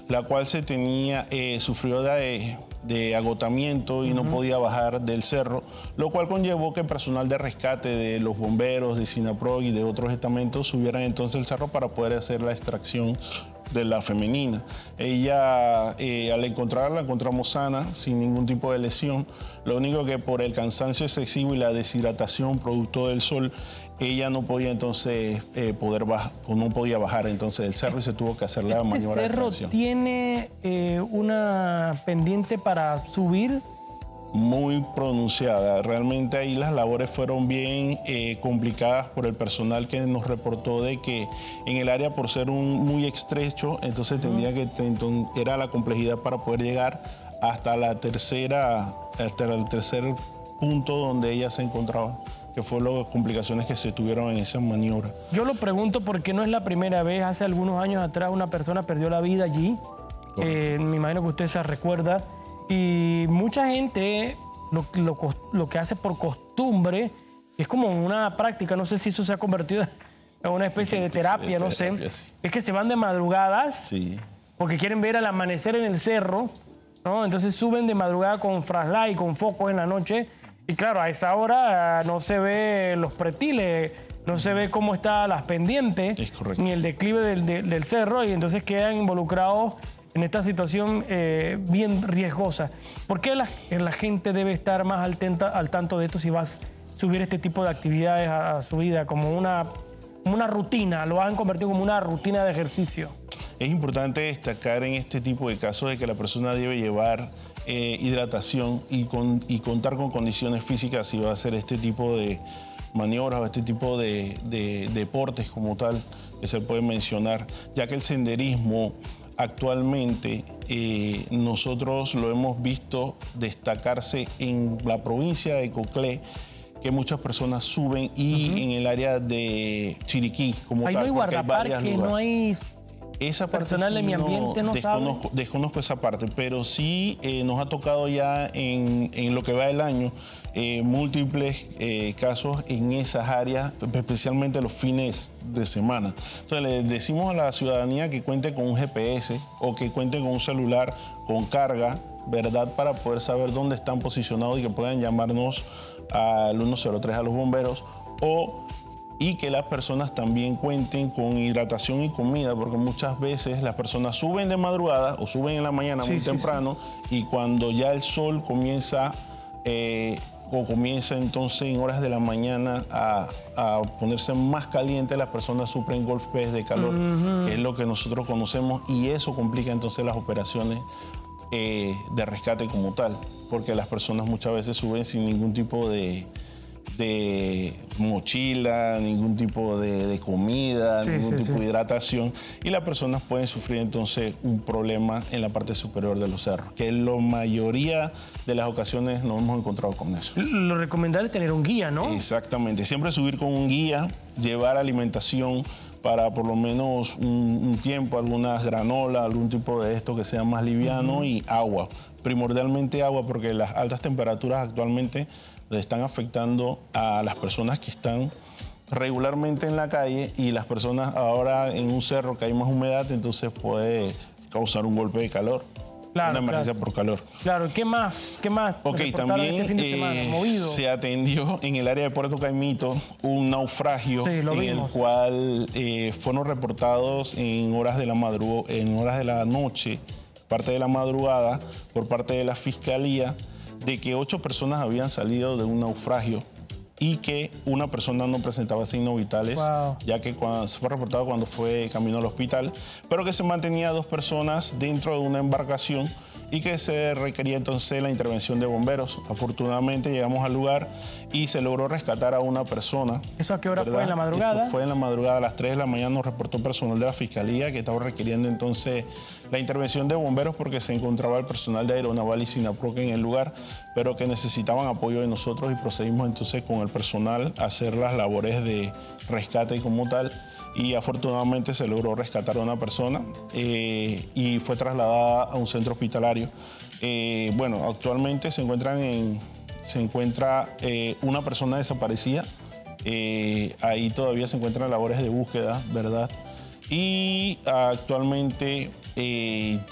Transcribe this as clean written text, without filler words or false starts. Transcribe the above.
la cual sufrió de agotamiento y no podía bajar del cerro, lo cual conllevó que el personal de rescate de los bomberos, de SINAPROC y de otros estamentos subieran entonces el cerro para poder hacer la extracción de la femenina. Ella, al encontrarla, la encontramos sana, sin ningún tipo de lesión. Lo único que por el cansancio excesivo y la deshidratación producto del sol, ella no podía entonces no podía bajar entonces del cerro y se tuvo que hacer la maniobra de cerro extracción. ¿Tiene una pendiente para subir? Muy pronunciada. Realmente ahí las labores fueron bien complicadas por el personal que nos reportó de que en el área, por ser muy estrecho, entonces era la complejidad para poder llegar hasta el tercer punto donde ella se encontraba, que fue las complicaciones que se tuvieron en esa maniobra. Yo lo pregunto porque no es la primera vez. Hace algunos años atrás una persona perdió la vida allí. Me imagino que usted se recuerda. Y mucha gente lo que hace por costumbre es como una práctica, no sé si eso se ha convertido en una especie de terapia, no sé. Sí. Es que se van de madrugadas porque quieren ver al amanecer en el cerro, ¿no? Entonces suben de madrugada con flashlight, con focos en la noche. Y claro, a esa hora no se ve los pretiles, no se ve cómo están las pendientes, ni el declive del cerro, y entonces quedan involucrados en esta situación bien riesgosa. ¿Por qué la gente debe estar más al tanto de esto si vas a subir este tipo de actividades a su vida, como una rutina? Lo han convertido como una rutina de ejercicio. Es importante destacar en este tipo de casos de que la persona debe llevar hidratación y contar con condiciones físicas si va a hacer este tipo de maniobras o este tipo de deportes como tal que se puede mencionar, ya que el senderismo actualmente nosotros lo hemos visto destacarse en la provincia de Coclé, que muchas personas suben, y en el área de Chiriquí como ahí tal. No hay guardaparque, no hay esa parte personal de mi ambiente, no sabe. Desconozco esa parte, pero sí nos ha tocado ya en lo que va del año múltiples casos en esas áreas, especialmente los fines de semana. Entonces le decimos a la ciudadanía que cuente con un GPS o que cuente con un celular con carga, ¿verdad?, para poder saber dónde están posicionados y que puedan llamarnos al 103 a los bomberos, y que las personas también cuenten con hidratación y comida, porque muchas veces las personas suben de madrugada o suben en la mañana muy temprano, y cuando ya el sol comienza entonces en horas de la mañana a ponerse más caliente, las personas sufren golpes de calor, que es lo que nosotros conocemos, y eso complica entonces las operaciones de rescate como tal, porque las personas muchas veces suben sin ningún tipo de mochila, ningún tipo de comida, ningún tipo de hidratación, y las personas pueden sufrir entonces un problema en la parte superior de los cerros, que en la mayoría de las ocasiones nos hemos encontrado con eso. Lo recomendable es tener un guía, ¿no? Exactamente, siempre subir con un guía, llevar alimentación para por lo menos un tiempo, algunas granolas, algún tipo de esto que sea más liviano, y agua, primordialmente agua, porque las altas temperaturas actualmente le están afectando a las personas que están regularmente en la calle, y las personas ahora en un cerro que hay más humedad, entonces puede causar un golpe de calor, una emergencia por calor. Claro, ¿qué más? Ok, también este fin de semana, movido? Se atendió en el área de Puerto Caimito un naufragio en el cual fueron reportados en horas de la noche, parte de la madrugada, por parte de la Fiscalía, de que 8 personas habían salido de un naufragio y que una persona no presentaba signos vitales, ya que se fue reportado cuando fue camino al hospital, pero que se mantenía 2 personas dentro de una embarcación y que se requería entonces la intervención de bomberos. Afortunadamente llegamos al lugar y se logró rescatar a una persona. ¿Eso a qué hora fue? ¿En la madrugada? Eso fue en la madrugada, a las 3 de la mañana nos reportó personal de la Fiscalía que estaba requiriendo entonces la intervención de bomberos porque se encontraba el personal de Aeronaval y SINAPROC en el lugar, pero que necesitaban apoyo de nosotros, y procedimos entonces con el personal a hacer las labores de rescate como tal. Y afortunadamente se logró rescatar a una persona y fue trasladada a un centro hospitalario. Bueno, actualmente se encuentra una persona desaparecida. Ahí todavía se encuentran labores de búsqueda, ¿verdad? Y actualmente